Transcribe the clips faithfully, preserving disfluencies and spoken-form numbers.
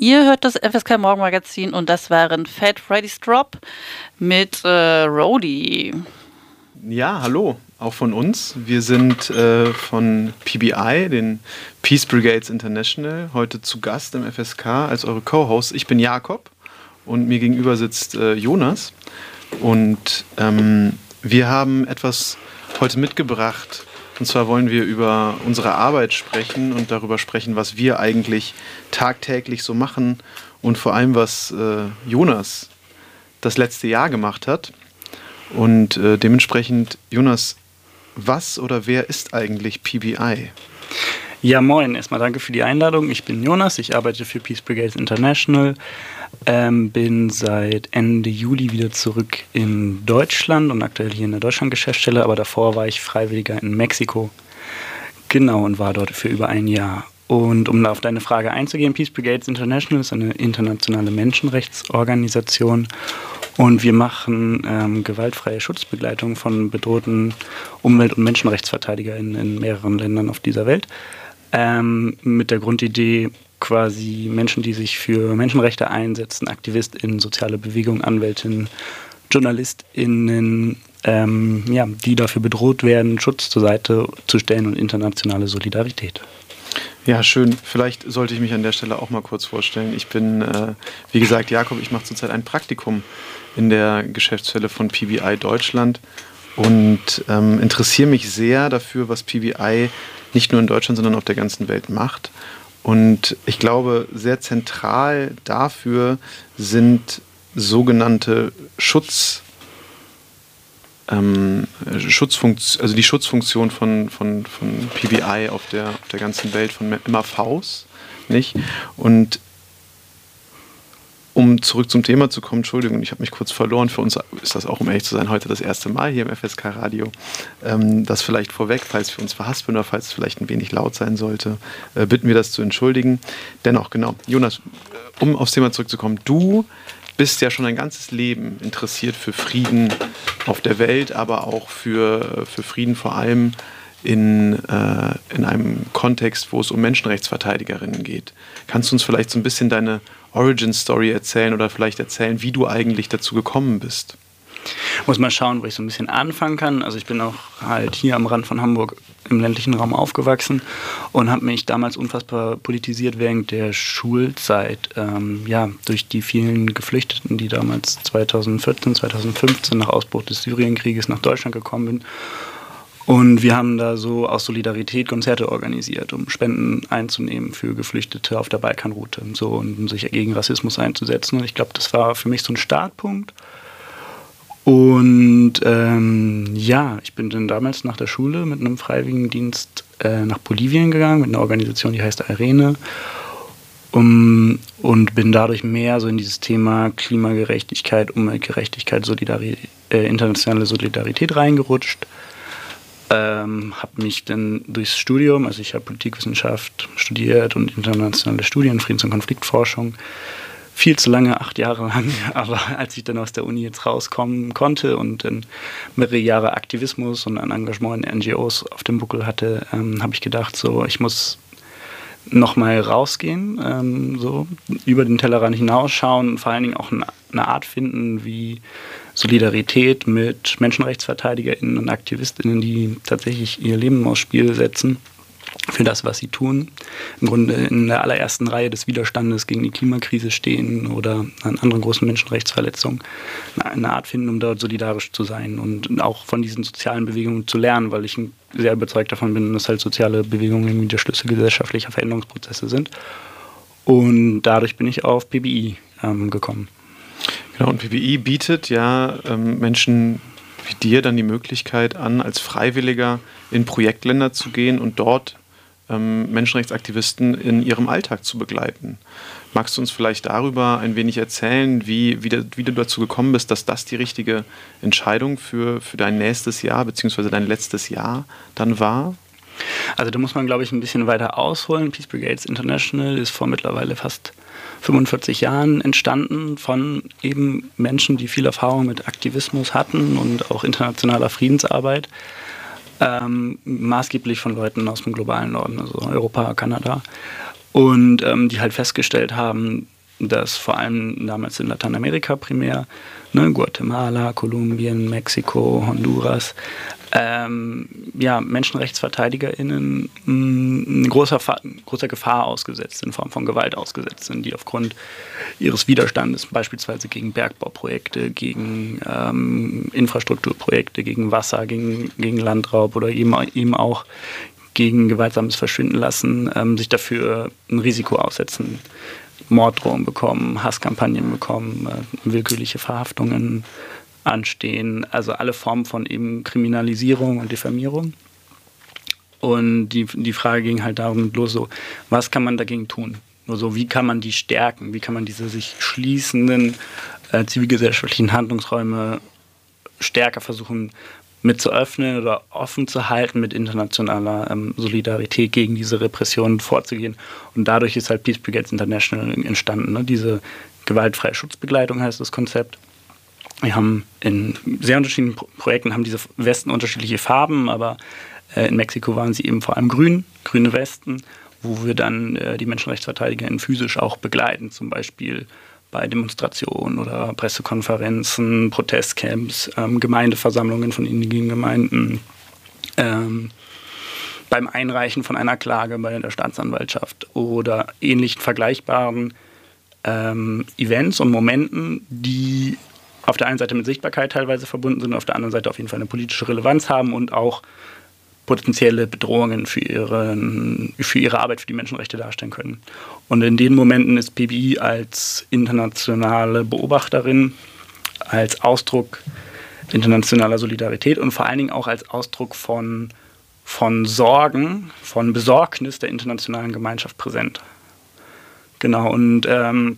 Ihr hört das F S K Morgenmagazin und das waren Fat Freddy's Drop mit äh, Rody. Ja, hallo, auch von uns. Wir sind äh, von P B I, den Peace Brigades International, heute zu Gast im F S K als eure Co-Hosts. Ich bin Jakob und mir gegenüber sitzt äh, Jonas. Und ähm, wir haben etwas heute mitgebracht. Und zwar wollen wir über unsere Arbeit sprechen und darüber sprechen, was wir eigentlich tagtäglich so machen und vor allem, was äh, Jonas das letzte Jahr gemacht hat. Und äh, dementsprechend, Jonas, was oder wer ist eigentlich P B I? Ja, moin. Erstmal danke für die Einladung. Ich bin Jonas, ich arbeite für Peace Brigades International, ähm, bin seit Ende Juli wieder zurück in Deutschland und aktuell hier in der Deutschland-Geschäftsstelle, aber davor war ich Freiwilliger in Mexiko. Genau, und war dort für über ein Jahr. Und um auf deine Frage einzugehen, Peace Brigades International ist eine internationale Menschenrechtsorganisation und wir machen ähm, gewaltfreie Schutzbegleitung von bedrohten Umwelt- und Menschenrechtsverteidigern in mehreren Ländern auf dieser Welt. Ähm, mit der Grundidee, quasi Menschen, die sich für Menschenrechte einsetzen, AktivistInnen, soziale Bewegungen, AnwältInnen, JournalistInnen, ähm, ja, die dafür bedroht werden, Schutz zur Seite zu stellen und internationale Solidarität. Ja, schön. Vielleicht sollte ich mich an der Stelle auch mal kurz vorstellen. Ich bin, äh, wie gesagt, Jakob, ich mache zurzeit ein Praktikum in der Geschäftsstelle von P B I Deutschland und ähm, interessiere mich sehr dafür, was P B I nicht nur in Deutschland, sondern auf der ganzen Welt macht. Und ich glaube, sehr zentral dafür sind sogenannte Schutz, ähm, Schutzfunktion, also die Schutzfunktion von, von, von P B I auf der, auf der ganzen Welt, von M A Vs, nicht? Und um zurück zum Thema zu kommen, Entschuldigung, ich habe mich kurz verloren. Für uns ist das auch, um ehrlich zu sein, heute das erste Mal hier im F S K-Radio. Ähm, das vielleicht vorweg, falls wir uns verhaspeln oder falls es vielleicht ein wenig laut sein sollte, äh, bitten wir das zu entschuldigen. Dennoch, genau, Jonas, um aufs Thema zurückzukommen, du bist ja schon ein ganzes Leben interessiert für Frieden auf der Welt, aber auch für, für Frieden vor allem in, äh, in einem Kontext, wo es um Menschenrechtsverteidigerinnen geht. Kannst du uns vielleicht so ein bisschen deine Origin-Story erzählen oder vielleicht erzählen, wie du eigentlich dazu gekommen bist? Muss mal schauen, wo ich so ein bisschen anfangen kann. Also ich bin auch halt hier am Rand von Hamburg im ländlichen Raum aufgewachsen und habe mich damals unfassbar politisiert während der Schulzeit. Ähm, ja, durch die vielen Geflüchteten, die damals zweitausendvierzehn, zweitausendfünfzehn nach Ausbruch des Syrienkrieges nach Deutschland gekommen sind. Und wir haben da so aus Solidarität Konzerte organisiert, um Spenden einzunehmen für Geflüchtete auf der Balkanroute und so und um sich gegen Rassismus einzusetzen. Und ich glaube, das war für mich so ein Startpunkt. Und ähm, ja, ich bin dann damals nach der Schule mit einem Freiwilligendienst äh, nach Bolivien gegangen, mit einer Organisation, die heißt Arene. Um, und bin dadurch mehr so in dieses Thema Klimagerechtigkeit, Umweltgerechtigkeit, Solidari- äh, internationale Solidarität reingerutscht. Ähm, habe mich dann durchs Studium, also ich habe Politikwissenschaft studiert und internationale Studien, Friedens- und Konfliktforschung, viel zu lange, acht Jahre lang, aber als ich dann aus der Uni jetzt rauskommen konnte und dann mehrere Jahre Aktivismus und ein Engagement in N G Os auf dem Buckel hatte, ähm, habe ich gedacht, so ich muss nochmal rausgehen, ähm, so über den Tellerrand hinausschauen und vor allen Dingen auch eine, eine Art finden, wie Solidarität mit MenschenrechtsverteidigerInnen und AktivistInnen, die tatsächlich ihr Leben aufs Spiel setzen für das, was sie tun. Im Grunde in der allerersten Reihe des Widerstandes gegen die Klimakrise stehen oder an anderen großen Menschenrechtsverletzungen. Eine Art finden, um dort solidarisch zu sein und auch von diesen sozialen Bewegungen zu lernen, weil ich sehr überzeugt davon bin, dass halt soziale Bewegungen irgendwie der Schlüssel gesellschaftlicher Veränderungsprozesse sind. Und dadurch bin ich auf P B I ähm, gekommen. Genau, und P B I bietet ja ähm, Menschen wie dir dann die Möglichkeit an, als Freiwilliger in Projektländer zu gehen und dort ähm, Menschenrechtsaktivisten in ihrem Alltag zu begleiten. Magst du uns vielleicht darüber ein wenig erzählen, wie, wie, de, wie du dazu gekommen bist, dass das die richtige Entscheidung für, für dein nächstes Jahr bzw. dein letztes Jahr dann war? Also da muss man, glaube ich, ein bisschen weiter ausholen. Peace Brigades International ist vor mittlerweile fast fünfundvierzig Jahren entstanden von eben Menschen, die viel Erfahrung mit Aktivismus hatten und auch internationaler Friedensarbeit. Ähm, maßgeblich von Leuten aus dem globalen Norden, also Europa, Kanada. Und ähm, die halt festgestellt haben, dass vor allem damals in Lateinamerika primär, ne, Guatemala, Kolumbien, Mexiko, Honduras, ähm, ja, MenschenrechtsverteidigerInnen mh, großer, großer Gefahr ausgesetzt, in Form von Gewalt ausgesetzt sind, die aufgrund ihres Widerstandes beispielsweise gegen Bergbauprojekte, gegen ähm, Infrastrukturprojekte, gegen Wasser, gegen, gegen Landraub oder eben, eben auch gegen gewaltsames Verschwinden lassen, ähm, sich dafür ein Risiko aussetzen, Morddrohungen bekommen, Hasskampagnen bekommen, äh, willkürliche Verhaftungen anstehen, also alle Formen von eben Kriminalisierung und Diffamierung. Und die, die Frage ging halt darum los, so, was kann man dagegen tun? Nur so, wie kann man die stärken? Wie kann man diese sich schließenden äh, zivilgesellschaftlichen Handlungsräume stärker versuchen mit zu öffnen oder offen zu halten, mit internationaler ähm, Solidarität gegen diese Repressionen vorzugehen. Und dadurch ist halt Peace Brigades International entstanden. Ne? Diese gewaltfreie Schutzbegleitung heißt das Konzept. Wir haben in sehr unterschiedlichen Pro- Projekten haben diese Westen unterschiedliche Farben, aber äh, in Mexiko waren sie eben vor allem grün, grüne Westen, wo wir dann äh, die MenschenrechtsverteidigerInnen physisch auch begleiten, zum Beispiel bei Demonstrationen oder Pressekonferenzen, Protestcamps, ähm, Gemeindeversammlungen von indigenen Gemeinden, ähm, beim Einreichen von einer Klage bei der Staatsanwaltschaft oder ähnlichen vergleichbaren ähm, Events und Momenten, die auf der einen Seite mit Sichtbarkeit teilweise verbunden sind, auf der anderen Seite auf jeden Fall eine politische Relevanz haben und auch potenzielle Bedrohungen für, ihren, für ihre Arbeit für die Menschenrechte darstellen können. Und in den Momenten ist P B I als internationale Beobachterin, als Ausdruck internationaler Solidarität und vor allen Dingen auch als Ausdruck von, von Sorgen, von Besorgnis der internationalen Gemeinschaft präsent. Genau, und ähm,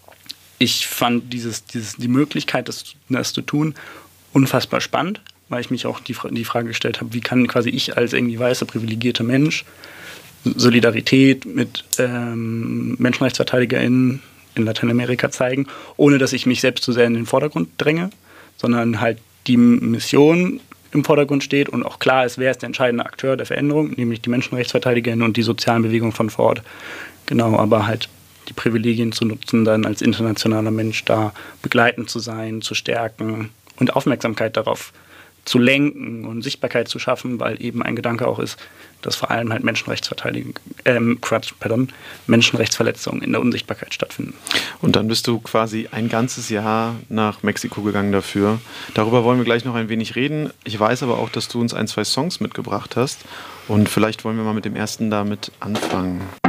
ich fand dieses, dieses, die Möglichkeit, das, das zu tun, unfassbar spannend, weil ich mich auch die, die Frage gestellt habe, wie kann quasi ich als irgendwie weißer, privilegierter Mensch Solidarität mit ähm, MenschenrechtsverteidigerInnen in Lateinamerika zeigen, ohne dass ich mich selbst zu sehr in den Vordergrund dränge, sondern halt die Mission im Vordergrund steht und auch klar ist, wer ist der entscheidende Akteur der Veränderung, nämlich die MenschenrechtsverteidigerInnen und die sozialen Bewegungen von vor Ort. Genau, aber halt die Privilegien zu nutzen, dann als internationaler Mensch da begleitend zu sein, zu stärken und Aufmerksamkeit darauf zu lenken und Sichtbarkeit zu schaffen, weil eben ein Gedanke auch ist, dass vor allem halt Menschenrechtsverteidigung, ähm, pardon, Menschenrechtsverletzungen in der Unsichtbarkeit stattfinden. Und dann bist du quasi ein ganzes Jahr nach Mexiko gegangen dafür. Darüber wollen wir gleich noch ein wenig reden. Ich weiß aber auch, dass du uns ein, zwei Songs mitgebracht hast und vielleicht wollen wir mal mit dem ersten damit anfangen.